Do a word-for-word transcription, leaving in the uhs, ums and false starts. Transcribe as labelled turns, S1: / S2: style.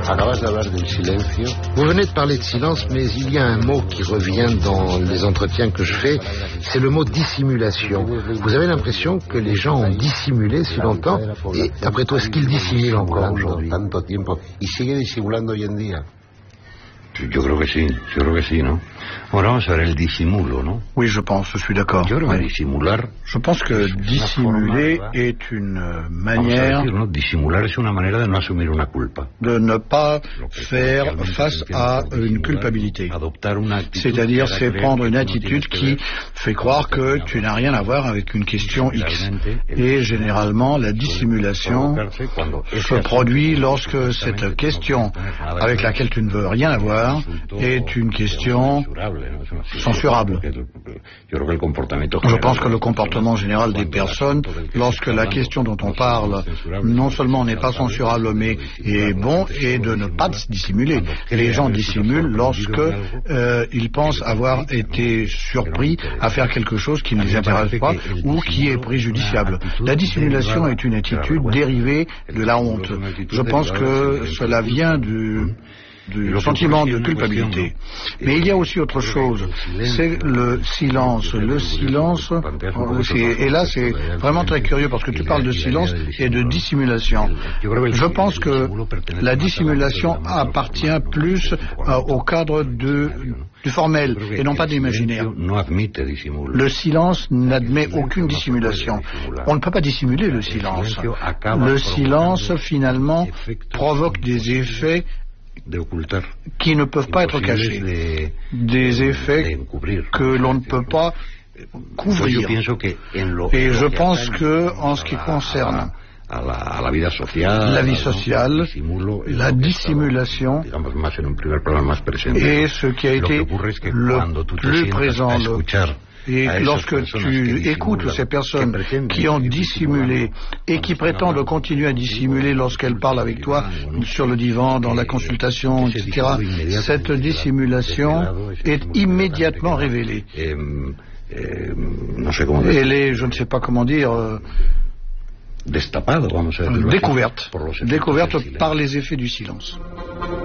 S1: Vous venez de parler de silence, mais il y a un mot qui revient dans les entretiens que je fais, c'est le mot dissimulation. Vous avez l'impression que les gens ont dissimulé si longtemps, et après tout, est-ce qu'ils dissimulent encore aujourd'hui?
S2: Yo creo que sí, yo creo que sí, ¿no? Ahora vamos a ver el disimulo, ¿no?
S3: Oui, je pense, je suis d'accord.
S2: Yo creo que
S3: Oui.
S2: disimular...
S3: Je pense que dissimuler est une manière
S2: Decir, ¿no? Disimular es una manera de no asumir una culpa.
S3: de ne pas faire face à une culpabilité. C'est-à-dire, c'est prendre une attitude qui fait croire que tu n'as rien à voir avec une question X. Et généralement, la dissimulation se produit lorsque cette question avec laquelle tu ne veux rien avoir est une question censurable. Je pense que le comportement général des personnes, lorsque la question dont on parle non seulement n'est pas censurable, mais est bon, est de ne pas dissimuler. Les gens dissimulent lorsque euh, ils pensent avoir été surpris à faire quelque chose qui ne les intéresse pas ou qui est préjudiciable. La dissimulation est une attitude dérivée de la honte. Je pense que cela vient du... du sentiment de culpabilité. Mais il y a aussi autre chose, c'est le silence. Le silence, et là c'est vraiment très curieux parce que tu parles de silence et de dissimulation. Je pense que la dissimulation appartient plus euh, au cadre de, du formel et non pas de l'imaginaire. Le silence n'admet aucune dissimulation. On ne peut pas dissimuler le silence. Le silence finalement provoque des effets qui ne peuvent pas être cachés, des effets que l'on ne peut pas couvrir. Et je pense que, en ce qui concerne la vie sociale, la dissimulation est ce qui a été le plus présent. Le Et lorsque tu écoutes ces personnes qui ont dissimulé et qui prétendent continuer à dissimuler lorsqu'elles parlent avec toi sur le divan, dans la consultation, et cetera, cette dissimulation est immédiatement révélée. Elle est, je ne sais pas comment dire, euh, découverte, découverte par les effets du silence.